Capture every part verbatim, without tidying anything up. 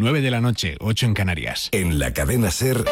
nueve de la noche, ocho en Canarias. En la cadena SER,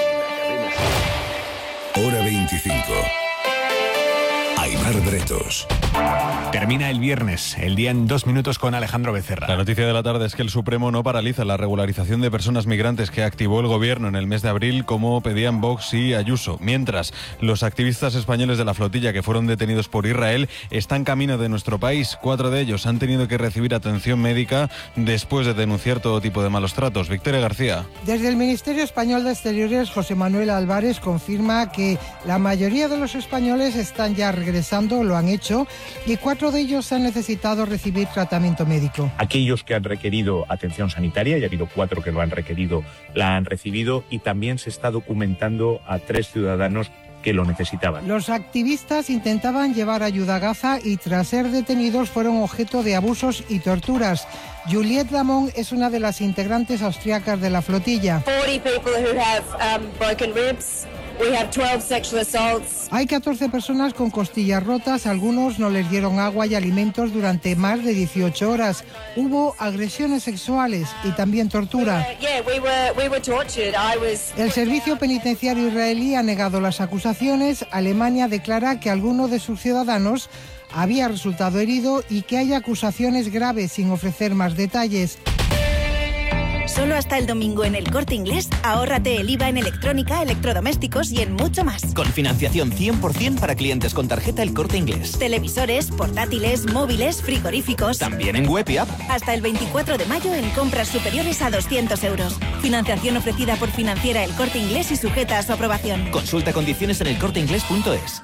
hora veinticinco. Aimar Bretos. Termina el viernes, el día en dos minutos con Alejandro Becerra. La noticia de la tarde es que el Supremo no paraliza la regularización de personas migrantes que activó el gobierno en el mes de abril, como pedían Vox y Ayuso. Mientras, los activistas españoles de la flotilla que fueron detenidos por Israel están camino de nuestro país. Cuatro de ellos han tenido que recibir atención médica después de denunciar todo tipo de malos tratos. Victoria García. Desde el Ministerio Español de Exteriores, José Manuel Álvarez confirma que la mayoría de los españoles están ya regresando, lo han hecho, y cuatro de ellos han necesitado recibir tratamiento médico. Aquellos que han requerido atención sanitaria, y ha habido cuatro que lo han requerido, la han recibido, y también se está documentando a tres ciudadanos que lo necesitaban. Los activistas intentaban llevar ayuda a Gaza y tras ser detenidos fueron objeto de abusos y torturas. Juliette Lamont es una de las integrantes austriacas de la flotilla. cuarenta people who have um, broken ribs. We have twelve sexual assaults. Hay catorce personas con costillas rotas, algunos no les dieron agua y alimentos durante más de dieciocho horas. Hubo agresiones sexuales y también tortura. Uh, yeah, we were, we were tortured. I was... El servicio penitenciario israelí ha negado las acusaciones. Alemania declara que alguno de sus ciudadanos había resultado herido y que hay acusaciones graves, sin ofrecer más detalles. Solo hasta el domingo en El Corte Inglés, ahórrate el I V A en electrónica, electrodomésticos y en mucho más. Con financiación cien por ciento para clientes con tarjeta El Corte Inglés. Televisores, portátiles, móviles, frigoríficos. También en web y app. Hasta el veinticuatro de mayo en compras superiores a doscientos euros. Financiación ofrecida por Financiera El Corte Inglés y sujeta a su aprobación. Consulta condiciones en el corte inglés punto es.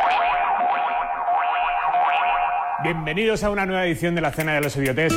Bienvenidos a una nueva edición de la Cena de los Idiotes.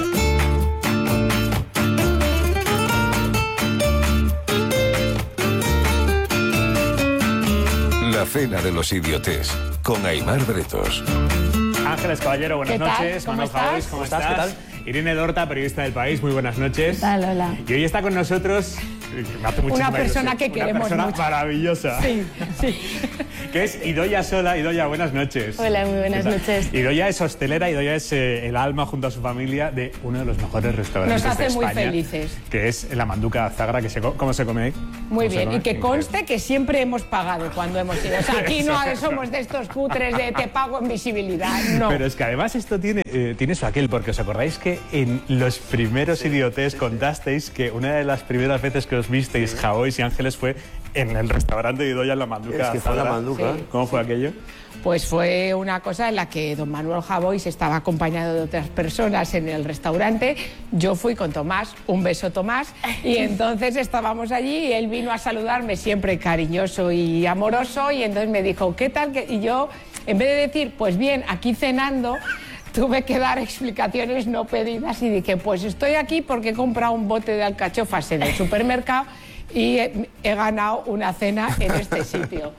La Cena de los Idiotes, con Aimar Bretos. Ángeles Caballero, buenas ¿Qué tal? noches. ¿Cómo Manuel estás? Javois, ¿cómo, ¿Cómo estás? estás? ¿Qué tal? Irene Dorta, periodista del País, muy buenas noches. ¿Qué tal? Hola. Y hoy está con nosotros me hace una persona ilusión, que queremos una persona mucho. maravillosa. Sí, sí. Que es Idoia Sola. Idoia, buenas noches. Hola, muy buenas noches. Idoia es hostelera, Idoia es eh, el alma junto a su familia de uno de los mejores restaurantes Nos hace de muy España, felices. que es la Manduca Zagra, que se, ¿cómo se come ahí? Muy ¿Cómo bien, se come? y que conste que siempre hemos pagado cuando hemos ido. O sea, aquí no somos de estos cutres de te pago en visibilidad, no. Pero es que además esto tiene, eh, tiene su aquel, porque os acordáis que en los primeros Idiotes contasteis que una de las primeras veces que os visteis, Javois y Ángeles, fue en el restaurante de Idoia en la Manduca. Es que fue en la Manduca. Sí. ¿Cómo fue aquello? Pues fue una cosa en la que don Manuel Javois estaba acompañado de otras personas en el restaurante. Yo fui con Tomás, un beso Tomás, y entonces estábamos allí y él vino a saludarme siempre cariñoso y amoroso, y entonces me dijo, ¿qué tal? Y yo, en vez de decir, pues bien, aquí cenando, tuve que dar explicaciones no pedidas y dije, pues estoy aquí porque he comprado un bote de alcachofas en el supermercado y he, he ganado una cena en este sitio.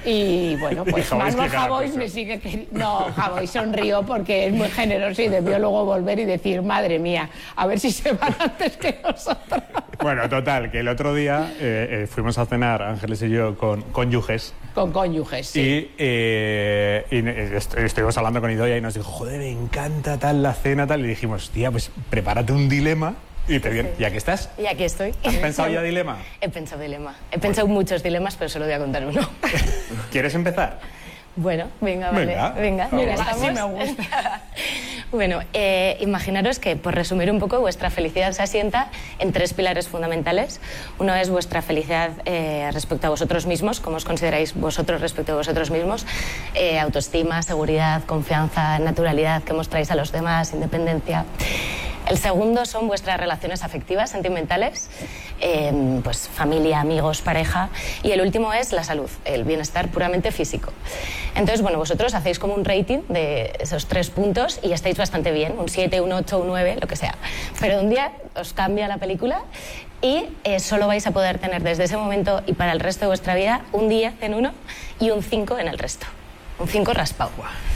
Y bueno, pues y Manuel Javois me sigue queriendo. No, Javois sonrió porque es muy generoso y debió luego volver y decir, madre mía, a ver si se van antes que nosotros. Bueno, total, que el otro día eh, eh, fuimos a cenar, Ángeles y yo, con cónyuges. Con cónyuges, sí. Y, eh, y est estuvimos hablando con Idoia y nos dijo, joder, me encanta tal la cena, tal. Y dijimos, tía, pues prepárate un dilema. Y te viene, ¿y aquí estás? Y aquí estoy. ¿Has pensado ya dilema? He pensado dilema. He pensado muchos dilemas, pero solo voy a contar uno. ¿Quieres empezar? Bueno, venga, vale. Venga, venga. Mira, ¿estamos? así me gusta. Bueno, eh, imaginaros que, por resumir un poco, vuestra felicidad se asienta en tres pilares fundamentales. Uno es vuestra felicidad eh, respecto a vosotros mismos, cómo os consideráis vosotros respecto a vosotros mismos, eh, autoestima, seguridad, confianza, naturalidad que mostráis a los demás, independencia. El segundo son vuestras relaciones afectivas, sentimentales, eh, pues familia, amigos, pareja. Y el último es la salud, el bienestar puramente físico. Entonces, bueno, vosotros hacéis como un rating de esos tres puntos y estáis bastante bien, un siete, un ocho, un nueve, lo que sea. Pero un día os cambia la película y eh, solo vais a poder tener desde ese momento y para el resto de vuestra vida un diez en uno y un cinco en el resto. Un cinco raspado.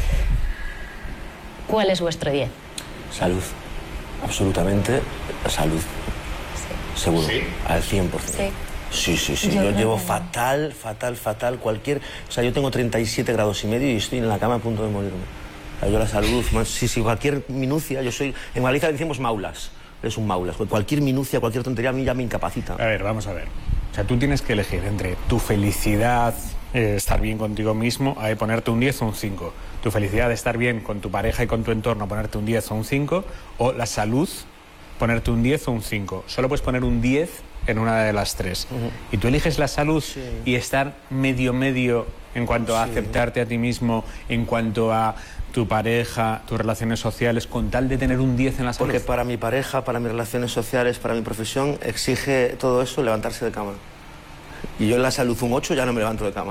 ¿Cuál es vuestro diez? Salud. Absolutamente salud. Sí. Seguro. ¿Sí? Al cien por ciento. Sí, sí, sí. sí. Yo, yo llevo no fatal, fatal, fatal. Cualquier. O sea, yo tengo treinta y siete grados y medio y estoy en la cama a punto de morirme. O sea, yo la salud, sí, sí, cualquier minucia. Yo soy. En Galicia decimos maulas. eres un maulas. Cualquier minucia, cualquier tontería a mí ya me incapacita. A ver, vamos a ver. O sea, tú tienes que elegir entre tu felicidad, eh, estar bien contigo mismo, a ponerte un diez o un cinco. Tu felicidad de estar bien con tu pareja y con tu entorno, ponerte un diez o un cinco. O la salud, ponerte un diez o un cinco. Solo puedes poner un diez en una de las tres. Uh-huh. Y tú eliges la salud sí. y estar medio medio en cuanto a sí. aceptarte a ti mismo, en cuanto a tu pareja, tus relaciones sociales, con tal de tener un diez en la salud. Porque para mi pareja, para mis relaciones sociales, para mi profesión, exige todo eso levantarse de cama. Y yo en la salud un ocho ya no me levanto de cama.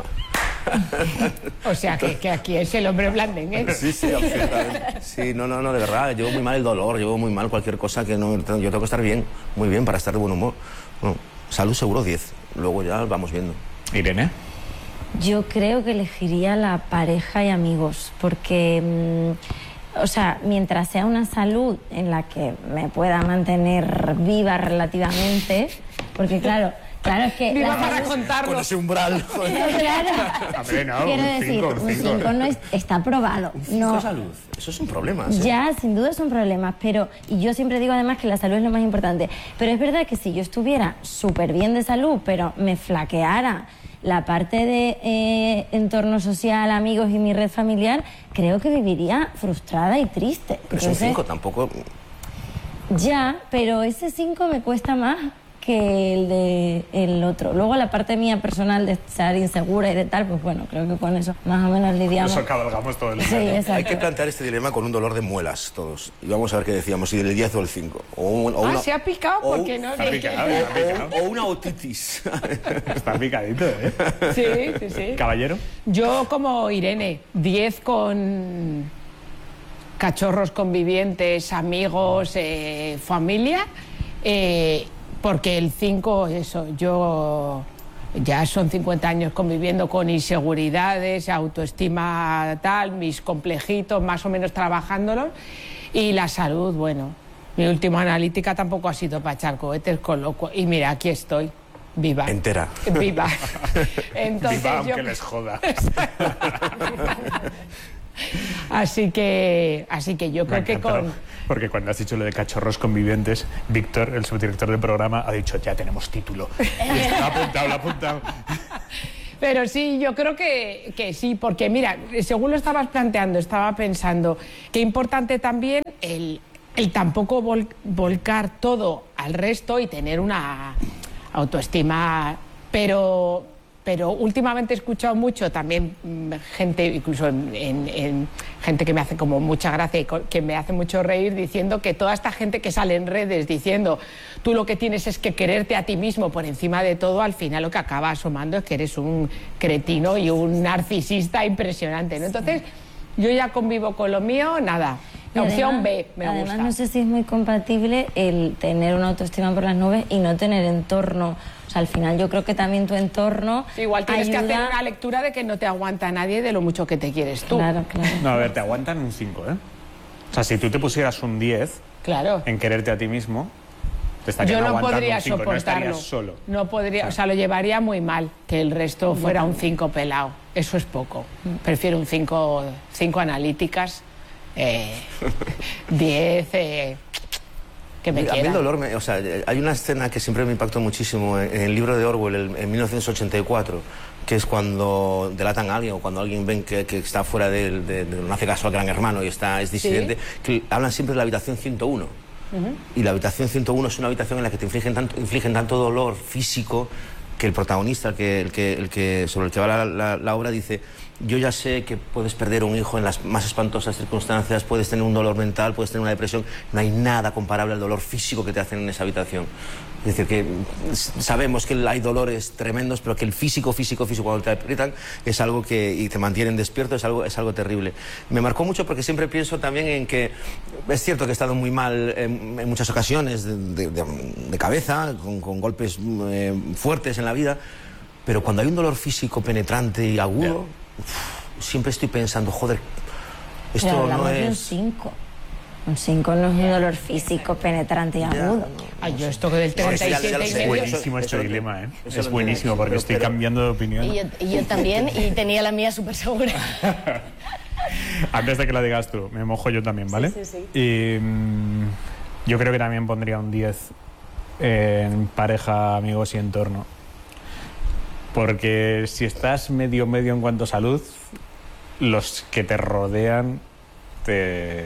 O sea, que, que aquí es el hombre blandengue. Sí, sí, absolutamente. Sí, no, no, no, de verdad, llevo muy mal el dolor, llevo muy mal cualquier cosa que no... Yo tengo que estar bien, muy bien, para estar de buen humor. Bueno, salud seguro diez, luego ya vamos viendo. Irene. Yo creo que elegiría la pareja y amigos, porque, mmm, o sea, mientras sea una salud en la que me pueda mantener viva relativamente, porque claro... Claro, es que... Viva para contarlo. Con ese umbral. Claro. Hombre, no, Quiero un decir, cinco, un cinco no es, está probado. Un cinco no. salud. Eso es un problema. ¿Sí? Ya, sin duda son problemas, pero... Y yo siempre digo además que la salud es lo más importante. Pero es verdad que si yo estuviera súper bien de salud, pero me flaqueara la parte de eh, entorno social, amigos y mi red familiar, creo que viviría frustrada y triste. Pero es un cinco, tampoco... Ya, pero ese cinco me cuesta más que el de el otro. Luego la parte mía personal de estar insegura y de tal, pues bueno, creo que con eso más o menos lidiamos. Eso cabalgamos todo el día. Sí, exacto. Hay que plantear este dilema con un dolor de muelas todos. Y vamos a ver qué decíamos, si del diez o el cinco. O, un, o ah, una, se ha picado o, porque no... Está picado, está picado. O, o una otitis. Está picadito, ¿eh? Sí, sí, sí. Caballero. Yo como Irene, diez con cachorros convivientes, amigos, eh, familia... Eh, porque el cinco, eso, yo ya son cincuenta años conviviendo con inseguridades, autoestima tal, mis complejitos, más o menos trabajándolos, y la salud, bueno, mi última analítica tampoco ha sido para echar cohetes, con lo cual, y mira, aquí estoy, viva. Entera. Viva. Entonces, viva aunque yo... les joda. Así que, así que yo creo que con... Porque cuando has dicho lo de cachorros convivientes, Víctor, el subdirector del programa, ha dicho, ya tenemos título. Y lo ha apuntado, lo ha apuntado. Pero sí, yo creo que, que sí, porque mira, según lo estabas planteando, estaba pensando qué importante también el, el tampoco vol, volcar todo al resto y tener una autoestima, pero... Pero últimamente he escuchado mucho también gente, incluso en, en, en gente que me hace como mucha gracia y que me hace mucho reír, diciendo que toda esta gente que sale en redes diciendo tú lo que tienes es que quererte a ti mismo por encima de todo, al final lo que acaba asomando es que eres un cretino y un narcisista impresionante, ¿no? Entonces, yo ya convivo con lo mío, nada. La opción B me además, gusta. Además, no sé si es muy compatible el tener una autoestima por las nubes y no tener entorno. O sea, al final yo creo que también tu entorno sí, igual tienes ayuda... que hacer una lectura de que no te aguanta nadie de lo mucho que te quieres tú. Claro, claro. No, a ver, te aguantan un cinco, ¿eh? O sea, si tú te pusieras un diez claro. en quererte a ti mismo, te estarían yo no aguantando podría un cinco, soportarlo. no estarías solo. No podría, o sea, o sea, lo llevaría muy mal que el resto fuera un cinco pelado. Eso es poco. Prefiero un cinco, cinco analíticas, eh, diez... Eh, que me a mí quieran. el dolor, me, o sea, hay una escena que siempre me impactó muchísimo en el libro de Orwell, el, en mil novecientos ochenta y cuatro, que es cuando delatan a alguien o cuando alguien ven que, que está fuera de, de, de, no hace caso al gran hermano y está, es disidente, ¿sí? Que hablan siempre de la habitación ciento uno. Uh-huh. Y la habitación ciento uno es una habitación en la que te infligen tanto, infligen tanto dolor físico que el protagonista, el que, el que, el que, sobre el que va la, la, la obra, dice: yo ya sé que puedes perder un hijo en las más espantosas circunstancias, puedes tener un dolor mental, puedes tener una depresión, no hay nada comparable al dolor físico que te hacen en esa habitación. Es decir, que sabemos que hay dolores tremendos, pero que el físico, físico, físico, cuando te aprietan, es algo que, y te mantienen despierto, es algo, es algo terrible. Me marcó mucho porque siempre pienso también en que es cierto que he estado muy mal en, en muchas ocasiones, de, de, de, de cabeza, con, con golpes eh, fuertes en la vida, pero cuando hay un dolor físico penetrante y agudo, uf, siempre estoy pensando, joder, esto pero no es... de un cinco. Un cinco no es un dolor físico penetrante y agudo. Ya, no. Ay, yo esto que del treinta y siete y medio... Es buenísimo este dilema, ¿eh? Es buenísimo porque estoy cambiando de opinión. Y yo, y yo también, y tenía la mía súper segura. Antes de que la digas tú, me mojo yo también, ¿vale? Sí, sí, sí. Y, mmm, Yo creo que también pondría un diez en pareja, amigos y entorno. Porque si estás medio medio en cuanto a salud, los que te rodean te...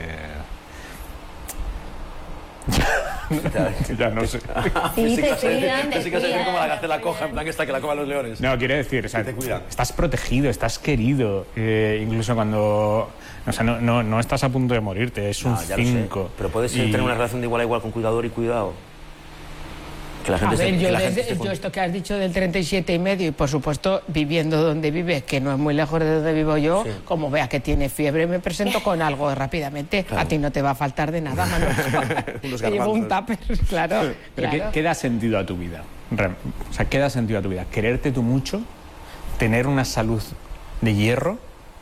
ya no sé. Sí, te cuidan, te Así que cuidan. como la gacela coja, en plan que está que la coman los leones. No, quiero decir, o sea, te cuidan. estás protegido, estás querido, eh, incluso cuando... O sea, no, no, no estás a punto de morirte, es un No, ya lo sé. cinco. Pero puedes Y- tener una relación de igual a igual con cuidador y cuidado. Que la A gente ver, se, yo, que la desde- gente se yo con- esto que has dicho del treinta y siete y medio, y por supuesto viviendo donde vive, que no es muy lejos de donde vivo yo, Sí. como vea que tiene fiebre, me presento con algo rápidamente. Claro. A ti no te va a faltar de nada, Manuel. Unos Te llevo un garbanzos. tupper, claro. Pero ¿qué, claro. qué da sentido a tu vida? Re- O sea, ¿qué da sentido a tu vida? ¿Quererte tú mucho? ¿Tener una salud de hierro?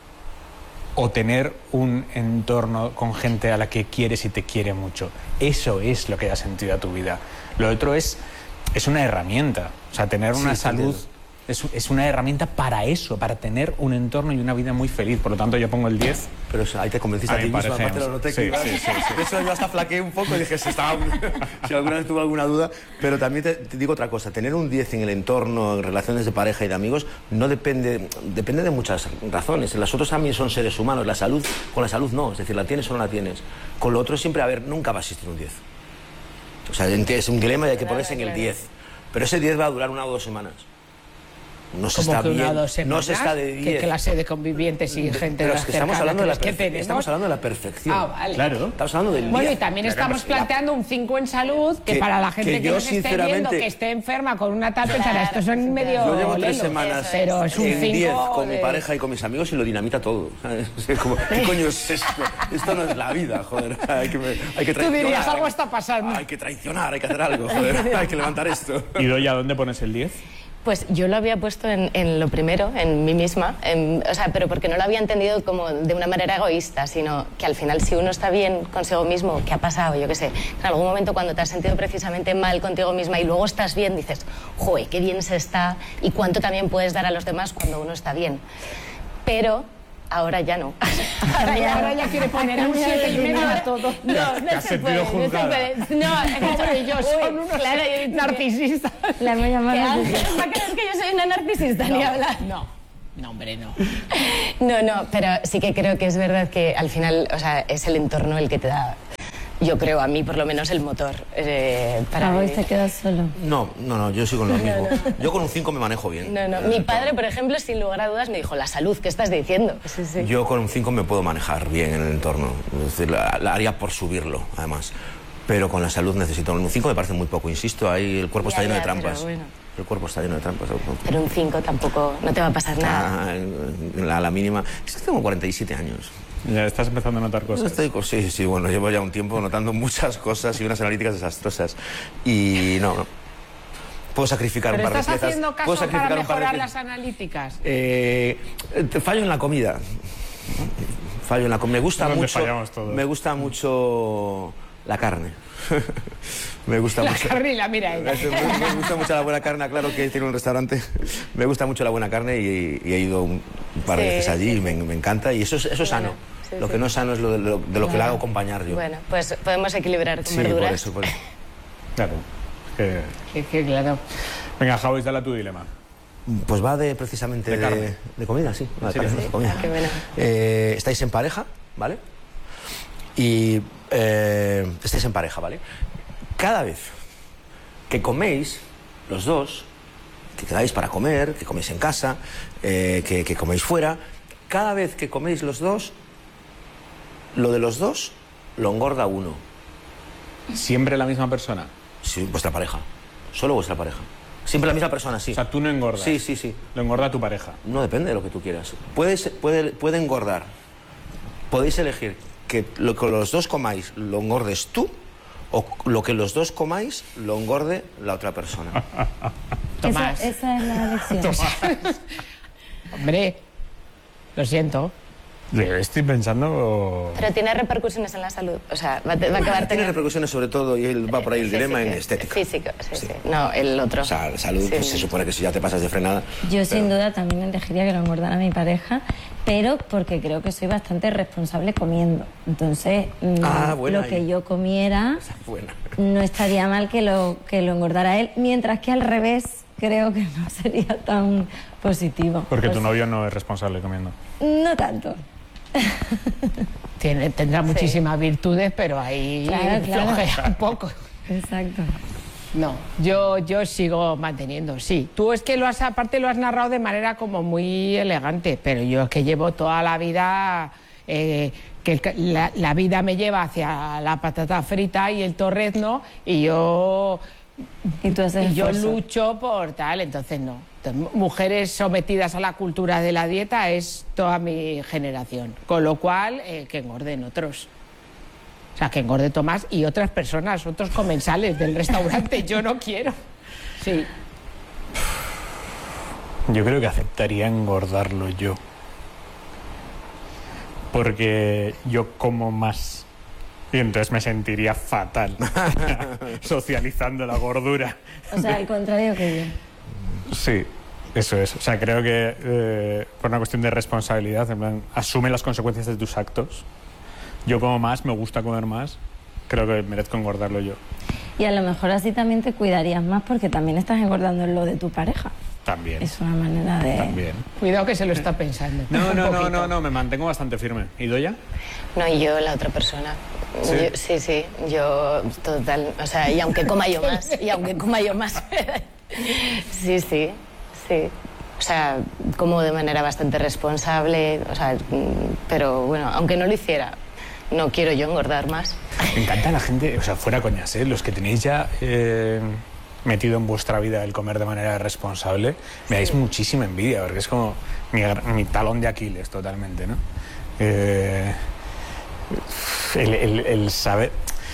¿O tener un entorno con gente a la que quieres y te quiere mucho? Eso es lo que da sentido a tu vida. Lo otro es, es una herramienta. O sea, tener una Sí, te salud entiendo. es, es una herramienta para eso, para tener un entorno y una vida muy feliz. Por lo tanto, yo pongo el diez. Pero o sea, ahí te convenciste A a, mi ti mismo, pareja, aparte lo noté que sí, ibas- sí, sí, sí. De eso yo hasta flaqueé un poco y dije, si, estaba, si alguna vez tuve alguna duda. Pero también te, te digo otra cosa, tener un diez en el entorno, en relaciones de pareja y de amigos, no depende, depende de muchas razones. Las otras también son seres humanos, la salud, con la salud no, es decir, la tienes o no la tienes. Con lo otro siempre, a ver, nunca va a existir un diez. O sea, es un dilema y hay que ponerse en el diez. Pero ese diez va a durar una o dos semanas. No se Como está que una bien, o dos no se semanas, está de ¿qué diez. clase de convivientes y gente Pero es que estamos cercana hablando, de la crees que perfe- tenemos? estamos hablando de la perfección. Ah, vale. Claro. Estamos hablando del Bueno, diez. y también Claro, estamos pero- planteando un cinco en salud, que, Que- para la gente que que, yo, nos esté viendo, sinceramente, que esté enferma con una tal, pensará, estos son medio Yo llevo tres lelos, semanas pero es un en diez cinco con mi de- pareja y con mis amigos y lo dinamita todo. ¿sabes? Es como, ¿qué coño es esto? Esto no es la vida, joder. Hay que, hay que Tú traicionar. dirías, algo está pasando. Hay que traicionar, hay que hacer algo, joder. Hay que levantar esto. ¿Y Doya, dónde pones el diez? Pues yo lo había puesto en, en lo primero, en mí misma, en- o sea, pero porque no lo había entendido como de una manera egoísta, sino que al final si uno está bien consigo mismo, ¿qué ha pasado? Yo qué sé, en algún momento cuando te has sentido precisamente mal contigo misma y luego estás bien, dices, joder, qué bien se está y cuánto también puedes dar a los demás cuando uno está bien. Pero ahora ya no. Ahora ya, ahora ya quiere poner un siete y medio a todo. No, no ¿Te has se sentido puede, no se juzgada? puede. No, Pobre, ellos son Uy, unos claro, yo he dicho que- narcisistas. La hemos llamado ¿Qué narcisista. haces? ¿Para creer que yo soy una narcisista? Ni hablar. No, no, hombre, no. No, no, pero sí que creo que es verdad que al final, o sea, es el entorno el que te da, yo creo, a mí por lo menos el motor eh, para Ah, hoy vivir. te quedas solo. No, no, no, yo sigo con lo mismo. Yo con un cinco me manejo bien. No, no. Mi padre, por ejemplo, sin lugar a dudas, me dijo, la salud, ¿qué estás diciendo? Sí, sí. Yo con un cinco me puedo manejar bien en el entorno. Es decir, la, la haría por subirlo, además. Pero con la salud necesito. Un cinco me parece muy poco, insisto. Ahí el cuerpo Ya, está lleno ya, de trampas. pero bueno. El cuerpo está lleno de trampas. Pero un cinco tampoco, no te va a pasar nada. Ah, en la, la mínima. Es que tengo cuarenta y siete años. Ya estás empezando a notar cosas. Estoy, co- sí, sí, bueno, llevo ya un tiempo notando muchas cosas y unas analíticas desastrosas. Y no, no. Puedo sacrificar ¿Pero un par de estás piezas. haciendo puedo caso para sacrificar un par de mejorar piezas. las analíticas? Eh, te fallo en la comida. Fallo en la comida. Me gusta ¿Dónde mucho. fallamos todos? Me gusta mucho la carne. Me gusta La mucho. carne y la mira ella. Me, me gusta mucho la buena carne, claro que tiene un restaurante. Me gusta mucho la buena carne y, y he ido un par de Sí, veces allí sí. y me, me encanta. Y eso es, eso es Bueno, sano. sí, lo sí. que no es sano es lo de lo, de lo que le hago acompañar yo. Bueno, pues podemos equilibrar con sí, por verduras. eso, por eso. Claro. Que- Es que claro. Venga, Javi, dale a tu dilema. Pues va de precisamente De de, carne. de comida, sí. va de Sí, carne, sí. de comida. Ah, qué bueno. Eh, estáis en pareja, ¿vale? Y eh, estáis en pareja, ¿vale? Cada vez que coméis, los dos, que quedáis para comer, que coméis en casa, eh, que, que coméis fuera, cada vez que coméis los dos, lo de los dos lo engorda uno. ¿Siempre la misma persona? Sí, vuestra pareja. Solo vuestra pareja. Siempre la misma persona, sí. O sea, tú no engordas. Sí, sí, sí. Lo engorda tu pareja. No depende de lo que tú quieras. Puedes, puede, puede engordar. Podéis elegir que lo que los dos comáis lo engordes tú o lo que los dos comáis lo engorde la otra persona. Tomás. Esa, esa es la elección. Hombre, lo siento. Estoy pensando... Pero tiene repercusiones en la salud, o sea, va, va a acabar Tiene teniendo... repercusiones sobre todo, y él va por ahí el dilema, en estética. Físico, sí, sí, sí. No, el otro. O sea, salud, Sí. pues se supone que si ya te pasas de frenada... Yo pero- sin duda también elegiría que lo engordara mi pareja, pero porque creo que soy bastante responsable comiendo. Entonces, mm, Ah, buena lo que ahí. yo comiera Buena. no estaría mal que lo, que lo engordara él, mientras que al revés creo que no sería tan positivo. Porque tu Pues, novio no es responsable comiendo. no tanto. Tiene, tendrá muchísimas virtudes, pero ahí Claro, claro. flojea un poco. Exacto. No, yo, yo sigo manteniendo, sí. Tú es que lo has, aparte lo has narrado de manera como muy elegante, pero yo es que llevo toda la vida, eh, que el- la, la vida me lleva hacia la patata frita y el torrezno, y yo, Y tú haces y yo esfuerzo. lucho por tal, entonces no. Entonces, mujeres sometidas a la cultura de la dieta es toda mi generación, con lo cual eh, que engorden otros. O sea, que engorde Tomás y otras personas, otros comensales del restaurante. Yo no quiero. Sí. Yo creo que aceptaría engordarlo yo. Porque yo como más. Y entonces me sentiría fatal. Socializando la gordura. O sea, al contrario que yo. Sí, eso es. O sea, creo que eh, por una cuestión de responsabilidad, en plan, asume las consecuencias de tus actos. Yo como más, me gusta comer más, creo que merezco engordarlo yo. Y a lo mejor así también te cuidarías más porque también estás engordando en lo de tu pareja. También. Es una manera de... También. Cuidado que se lo está pensando. No, Un no, no, poquito. no, no, me mantengo bastante firme. ¿Y Doya? No, y yo la otra persona. ¿Sí? Yo- sí, sí, yo total, o sea, y aunque coma yo más, y aunque coma yo más. Sí, sí, sí. O sea, como de manera bastante responsable, o sea, mm, pero bueno, aunque no lo hiciera, no quiero yo engordar más. Me encanta la gente, o sea, fuera coñas, ¿eh? Los que tenéis ya eh, metido en vuestra vida el comer de manera responsable, me dais muchísima envidia, porque es como mi, gar- mi talón de Aquiles totalmente, ¿no? Eh, el, el- el saber...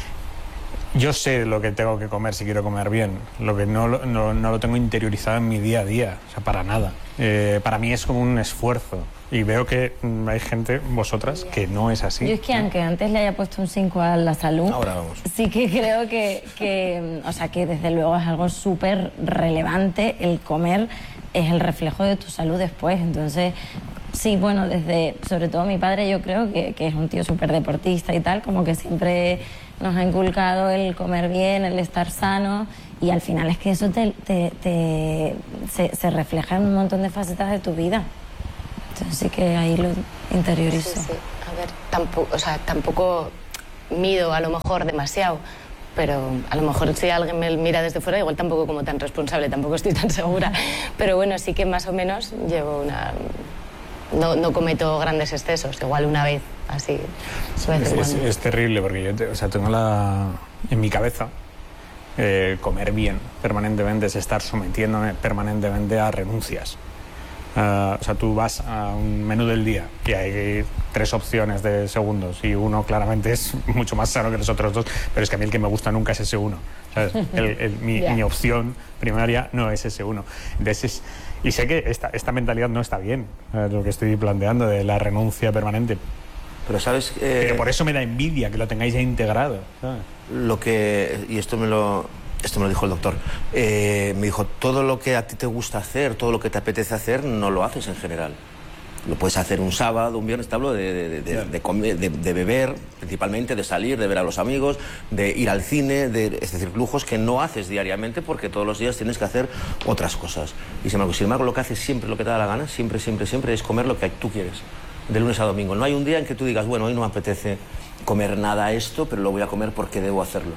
Yo sé lo que tengo que comer si quiero comer bien, lo que no, lo- no, no lo tengo interiorizado en mi día a día, o sea, para nada. Eh, para mí es como un esfuerzo y veo que mm, hay gente, vosotras, que no es así. Yo es que aunque antes le haya puesto un cinco a la salud, Ahora vamos. sí que creo que, que, o sea, que desde luego es algo súper relevante. El comer es el reflejo de tu salud después. Entonces, sí, bueno, desde, sobre todo mi padre, yo creo que, que es un tío súper deportista y tal, como que siempre nos ha inculcado el comer bien, el estar sano, y al final es que eso te, te- te- se, se refleja en un montón de facetas de tu vida. Entonces sí que ahí lo interiorizo. Sí, sí. A ver, tampoco, o sea, tampoco mido a lo mejor demasiado, pero a lo mejor si alguien me mira desde fuera, igual tampoco como tan responsable, tampoco estoy tan segura. Pero bueno, sí que más o menos llevo una... No, no cometo grandes excesos, igual una vez, así, de vez Es, en es- cuando. es terrible porque yo te- o sea, tengo la, en mi cabeza eh, comer bien permanentemente es estar sometiéndome permanentemente a renuncias. Ah, o sea, tú vas a un menú del día y hay tres opciones de segundos y uno claramente es mucho más sano que los otros dos, pero es que a mí el que me gusta nunca es ese uno. ¿Sabes? El- el- mi, Ya. mi opción primaria no es ese uno. Entonces es- y sé que esta, esta mentalidad no está bien, eh, lo que estoy planteando de la renuncia permanente. Pero sabes... eh, Pero por eso me da envidia que lo tengáis ya integrado, ¿sabes? Lo que, y esto me lo, esto me lo dijo el doctor, eh, me dijo, todo lo que a ti te gusta hacer, todo lo que te apetece hacer, no lo haces en general. Lo puedes hacer un sábado, un viernes, te hablo de, de, de, de comer, de- de beber, principalmente, de salir, de ver a los amigos, de ir al cine, de, es decir, lujos que no haces diariamente porque todos los días tienes que hacer otras cosas. Y sin embargo, sin embargo, lo que haces siempre, lo que te da la gana, siempre, siempre, siempre, es comer lo que tú quieres, de lunes a domingo. No hay un día en que tú digas, bueno, hoy no me apetece comer nada esto, pero lo voy a comer porque debo hacerlo.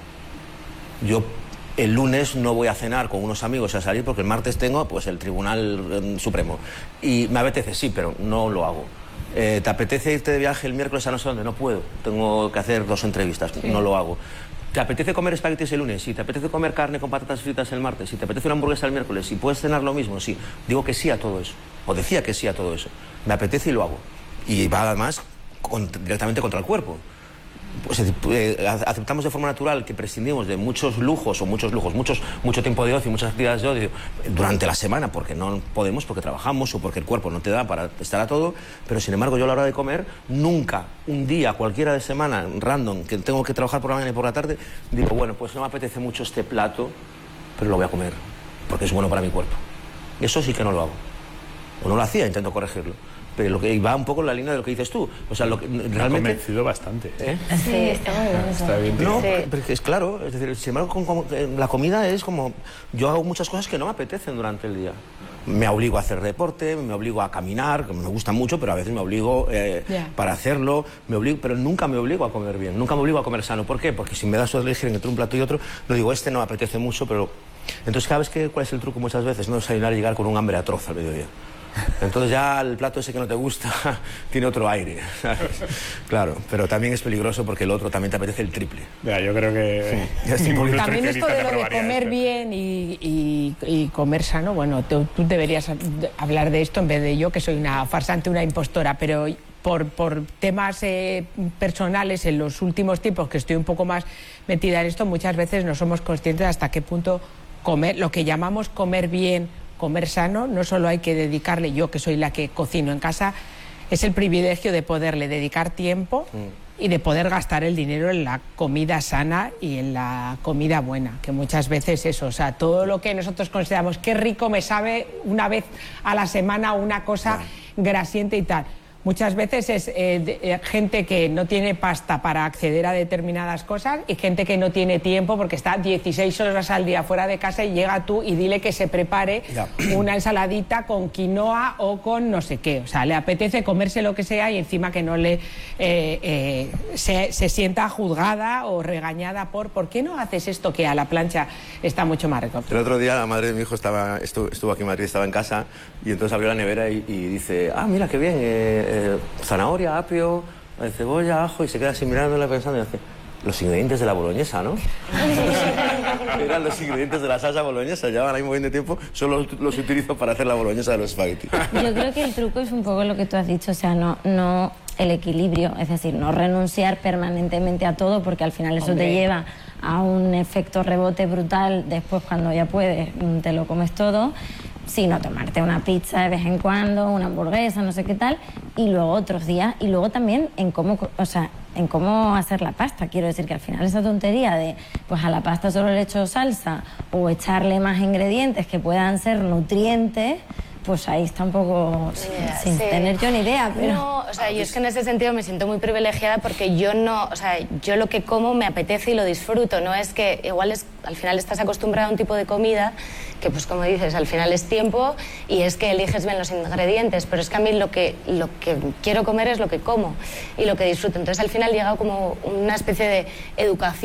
Yo el lunes no voy a cenar con unos amigos a salir porque el martes tengo pues el Tribunal eh, Supremo. Y me apetece, sí, pero no lo hago. Eh, ¿Te apetece irte de viaje el miércoles a no sé dónde? No puedo. Tengo que hacer dos entrevistas. Sí. No lo hago. ¿Te apetece comer espaguetis el lunes? Sí. ¿Te apetece comer carne con patatas fritas el martes? Sí. ¿Te apetece una hamburguesa el miércoles? Sí. ¿Puedes cenar lo mismo? Sí. Digo que sí a todo eso. O decía que sí a todo eso. Me apetece y lo hago. Y va además con- directamente contra el cuerpo. pues, eh, aceptamos de forma natural que prescindimos de muchos lujos o muchos lujos, muchos, mucho tiempo de ocio y muchas actividades de ocio durante la semana porque no podemos, porque trabajamos o porque el cuerpo no te da para estar a todo, pero sin embargo yo a la hora de comer nunca, un día cualquiera de semana random que tengo que trabajar por la mañana y por la tarde, digo, bueno, pues no me apetece mucho este plato, pero lo voy a comer porque es bueno para mi cuerpo. Y eso sí que no lo hago. O no lo hacía, intento corregirlo. Pero lo que va un poco en la línea de lo que dices tú. O sea, lo que realmente... Me ha convencido bastante. ¿Eh? Sí, está muy bien. Está bien. No, Sí. porque es claro. Es decir, sin embargo, con, con, la comida es como... Yo hago muchas cosas que no me apetecen durante el día. Me obligo a hacer deporte, me obligo a caminar, que me gusta mucho, pero a veces me obligo eh, yeah. para hacerlo, me obligo, pero nunca me obligo a comer bien, nunca me obligo a comer sano. ¿Por qué? Porque si me das a elegir entre un plato y otro, no digo, este no me apetece mucho, pero... Entonces, cada vez que, ¿cuál es el truco muchas veces? No desayunar y llegar con un hambre atroz al mediodía. Entonces ya el plato ese que no te gusta tiene otro aire, ¿sabes? Claro, pero también es peligroso porque el otro también te apetece el triple. Ya, yo creo que... Sí. También esto de lo de comer esto. bien y, y, y comer sano, bueno, tú, tú deberías hablar de esto en vez de yo, que soy una farsante, una impostora, pero... Por, por temas eh, personales, en los últimos tiempos que estoy un poco más metida en esto, muchas veces no somos conscientes de hasta qué punto comer, lo que llamamos comer bien, comer sano, no solo hay que dedicarle, yo que soy la que cocino en casa, es el privilegio de poderle dedicar tiempo mm. y de poder gastar el dinero en la comida sana y en la comida buena, que muchas veces eso, o sea, todo lo que nosotros consideramos qué rico me sabe una vez a la semana una cosa yeah. grasiente y tal. Muchas veces es eh, de, eh, gente que no tiene pasta para acceder a determinadas cosas y gente que no tiene tiempo porque está dieciséis horas al día fuera de casa y llega tú y dile que se prepare ya. una ensaladita con quinoa o con no sé qué. O sea, le apetece comerse lo que sea y encima que no le eh, eh, se, se sienta juzgada o regañada por ¿por qué no haces esto que a la plancha está mucho más rico? El otro día la madre de mi hijo estaba, estuvo, estuvo aquí en Madrid, estaba en casa y entonces abrió la nevera y, y dice, ah, mira qué bien, eh, Eh, zanahoria, apio, eh, cebolla, ajo, y se queda así mirándola pensando y dice, los ingredientes de la boloñesa, ¿no? Eran los ingredientes de la salsa boloñesa, llevan ahí muy bien de tiempo, solo los, los utilizo para hacer la boloñesa de los espaguetis. Yo creo que el truco es un poco lo que tú has dicho, o sea, no, no el equilibrio, es decir, no renunciar permanentemente a todo, porque al final eso Hombre. te lleva a un efecto rebote brutal, después cuando ya puedes te lo comes todo, sino tomarte una pizza de vez en cuando, una hamburguesa, no sé qué tal, y luego otros días, y luego también en cómo, o sea, en cómo hacer la pasta. Quiero decir que al final esa tontería de, pues a la pasta solo le echo salsa o echarle más ingredientes que puedan ser nutrientes, pues ahí está un poco yeah, sin sí. tener yo ni idea, pero... No, o sea, yo es que en ese sentido me siento muy privilegiada porque yo no, o sea, yo lo que como me apetece y lo disfruto, no es que igual es, al final estás acostumbrado a un tipo de comida que, pues como dices, al final es tiempo y es que eliges bien los ingredientes, pero es que a mí lo que, lo que quiero comer es lo que como y lo que disfruto, entonces al final llega como una especie de educación